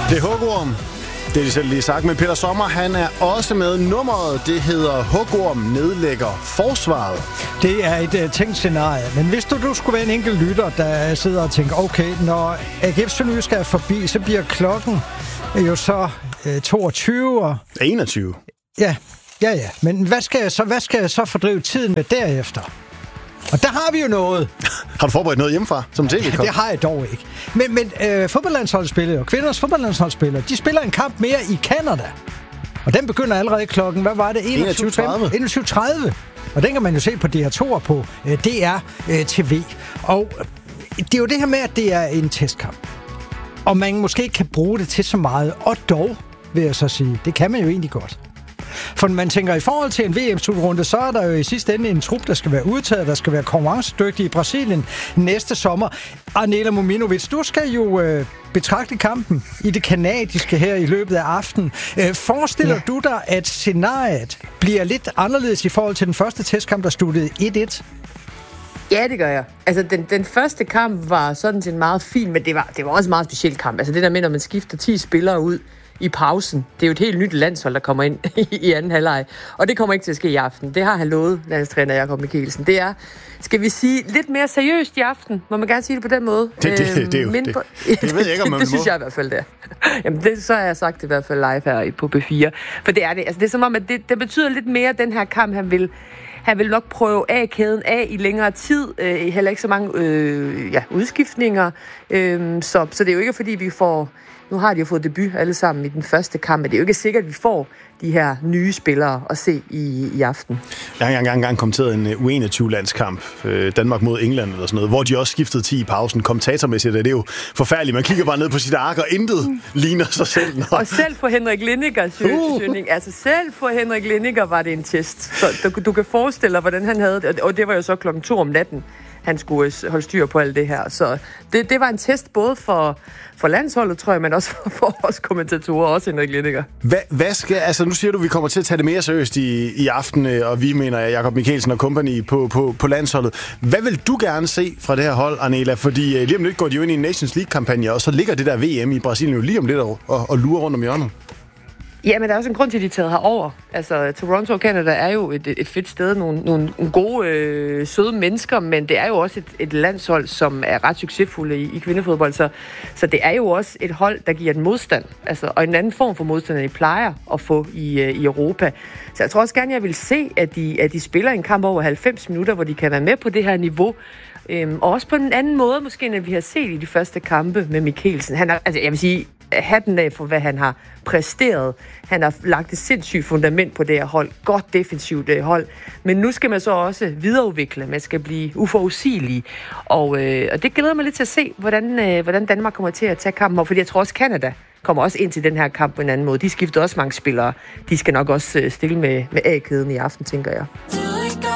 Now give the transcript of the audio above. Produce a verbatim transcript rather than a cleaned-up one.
Det er hugorm. Det er de selv lige sagt. Men Peter Sommer, han er også med. Nummeret, det hedder Hugorm nedlægger forsvaret. Det er et uh, tænkt scenarie. Men hvis du, du skulle være en enkelt lytter, der sidder og tænker, okay, når A G F Sønderjysk er forbi, så bliver klokken jo så uh, toogtyve og... enogtyve. Ja, ja, ja. Men hvad skal jeg så, hvad skal jeg så fordrive tiden med derefter? Og der har vi jo noget. Har du forberedt noget hjemmefra som tv-kop? Det har jeg dog ikke. Men, men øh, fodboldlandsholdsspillere og kvinders fodboldlandsholdsspillere, de spiller en kamp mere i Canada. Og den begynder allerede klokken, hvad var det? enogtyve tredive. Og den kan man jo se på D R to og på øh, D R øh, T V. Og øh, det er jo det her med, at det er en testkamp. Og man måske ikke kan bruge det til så meget. Og dog, vil jeg så sige, det kan man jo egentlig godt. For man tænker, i forhold til en V M-slutrunde, så er der jo i sidste ende en trup, der skal være udtaget, der skal være konkurrencedygtig i Brasilien næste sommer. Arnela Mominovic, du skal jo øh, betragte kampen i det kanadiske her i løbet af aftenen. Øh, forestiller ja. du dig, at scenariet bliver lidt anderledes i forhold til den første testkamp, der sluttede et et? Ja, det gør jeg. Altså, den, den første kamp var sådan set meget fin, men det var, det var også en meget speciel kamp. Altså, det der med, når man skifter ti spillere ud i pausen. Det er jo et helt nyt landshold, der kommer ind i anden halvleg. Og det kommer ikke til at ske i aften. Det har han lovet, landstræner Jakob Mikkelsen. Det er, skal vi sige, lidt mere seriøst i aften. Må man gerne sige det på den måde? Det, det, det, det, jo, det, det ved jeg ikke, om man det, det synes jeg i hvert fald, det er. Jamen, det, så har jeg sagt det i hvert fald live her på B fire. For det er det. Altså, det er som om, at det, det betyder lidt mere, den her kamp, han vil... Han vil nok prøve A-kæden af i længere tid. Øh, heller ikke så mange øh, ja, udskiftninger. Øh, så, så det er jo ikke, fordi vi får... Nu har de jo fået debut alle sammen i den første kamp, men det er jo ikke sikkert, at vi får de her nye spillere at se i, i aften. Jeg har engang, engang kommenteret en U enogtyve-landskamp, øh, Danmark mod England eller sådan noget, hvor de også skiftede ti i pausen. Kommentatormæssigt er det jo forfærdeligt. Man kigger bare ned på sit ark, og intet mm. ligner sig selv. Når... Og selv for Henrik Lineker, uh. altså selv for Henrik Lineker var det en test. Så du, du kan forestille dig, hvordan han havde det, og det var jo så klokken to om natten, han skulle holde styr på alt det her. Så det, det var en test både for, for landsholdet, tror jeg, men også for, for os kommentatorer, også Henrik Lineker. Hvad, hvad skal, altså nu siger du, at vi kommer til at tage det mere seriøst i, i aften, og vi mener Jakob Mikkelsen og company på, på, på landsholdet. Hvad vil du gerne se fra det her hold, Arnela? Fordi lige om lidt går de jo ind i en Nations League-kampagne, og så ligger det der V M i Brasilien jo lige om lidt og, og, og lurer rundt om hjørnet. Ja, men der er også en grund til, at de er taget herover. Altså, Toronto og Canada er jo et, et fedt sted, nogle, nogle gode, øh, søde mennesker, men det er jo også et, et landshold, som er ret succesfulde i, i kvindefodbold, så, så det er jo også et hold, der giver et modstand, altså, og en anden form for modstand, end de plejer at få i, øh, i Europa. Så jeg tror også gerne, jeg vil se, at de, at de spiller en kamp over halvfems minutter, hvor de kan være med på det her niveau, øhm, og også på en anden måde, måske, end vi har set i de første kampe med Mikkelsen. Han er, altså, jeg vil sige, hatten af for, hvad han har præsteret. Han har lagt et sindssygt fundament på det her hold. Godt defensivt hold. Men nu skal man så også videreudvikle. Man skal blive uforudsigelig. Og, øh, og det glæder mig lidt til at se, hvordan, øh, hvordan Danmark kommer til at tage kampen op. Fordi jeg tror også, Canada kommer også ind til den her kamp på en anden måde. De skifter også mange spillere. De skal nok også stille med, med A-kæden i aften, tænker jeg.